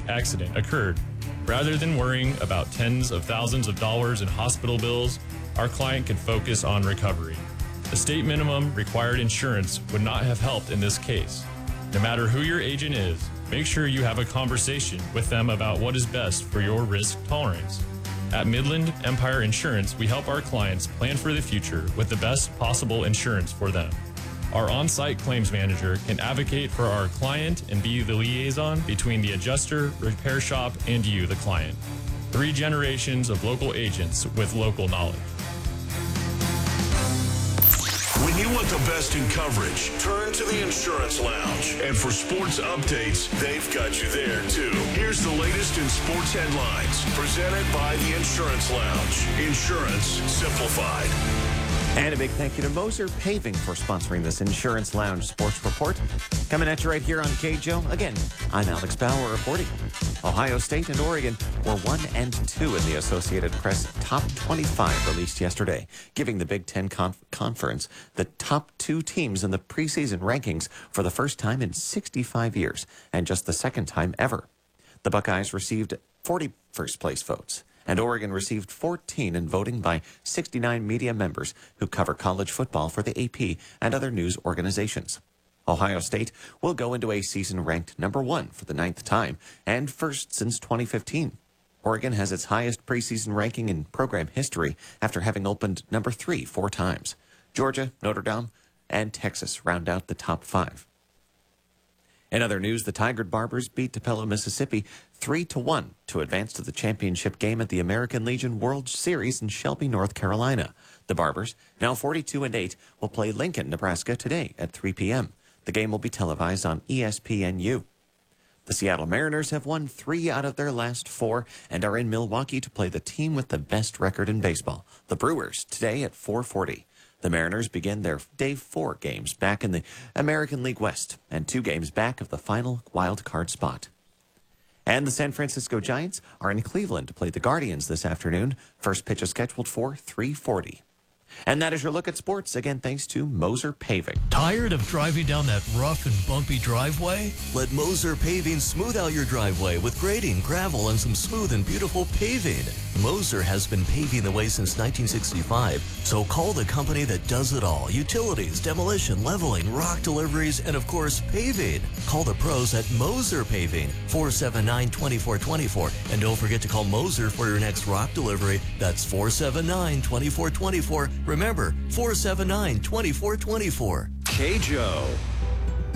accident occurred. Rather than worrying about tens of thousands of dollars in hospital bills, our client can focus on recovery. The state minimum required insurance would not have helped in this case. No matter who your agent is, make sure you have a conversation with them about what is best for your risk tolerance. At Midland Empire Insurance, we help our clients plan for the future with the best possible insurance for them. Our on-site claims manager can advocate for our client and be the liaison between the adjuster, repair shop, and you, the client. 3 generations of local agents with local knowledge. When you want the best in coverage, turn to the Insurance Lounge. And for sports updates, they've got you there, too. Here's the latest in sports headlines, presented by the Insurance Lounge. Insurance simplified. And a big thank you to Moser Paving for sponsoring this Insurance Lounge Sports Report. Coming at you right here on KJO. Again, I'm Alex Bauer reporting. Ohio State and Oregon were 1 and 2 in the Associated Press Top 25 released yesterday, giving the Big Ten Conference the top 2 teams in the preseason rankings for the first time in 65 years and just the second time ever. The Buckeyes received 40 first-place votes, and Oregon received 14 in voting by 69 media members who cover college football for the AP and other news organizations. Ohio State will go into a season ranked number 1 for the 9th time and first since 2015. Oregon has its highest preseason ranking in program history after having opened number 3 4 times. Georgia, Notre Dame, and Texas round out the top 5. In other news, the Tigard Barbers beat Tupelo, Mississippi 3-1 to advance to the championship game at the American Legion World Series in Shelby, North Carolina. The Barbers, now 42-8, will play Lincoln, Nebraska today at 3 p.m. The game will be televised on ESPNU. The Seattle Mariners have won 3 out of their last 4 and are in Milwaukee to play the team with the best record in baseball, the Brewers, today at 4:40. The Mariners begin their Day 4 games back in the American League West and 2 games back of the final wild card spot. And the San Francisco Giants are in Cleveland to play the Guardians this afternoon. First pitch is scheduled for 3:40. And that is your look at sports. Again, thanks to Moser Paving. Tired of driving down that rough and bumpy driveway? Let Moser Paving smooth out your driveway with grading, gravel, and some smooth and beautiful paving. Moser has been paving the way since 1965, so call the company that does it all. Utilities, demolition, leveling, rock deliveries, and of course, paving. Call the pros at Moser Paving, 479-2424. And don't forget to call Moser for your next rock delivery. That's 479-2424. Remember, 479-2424. KJO.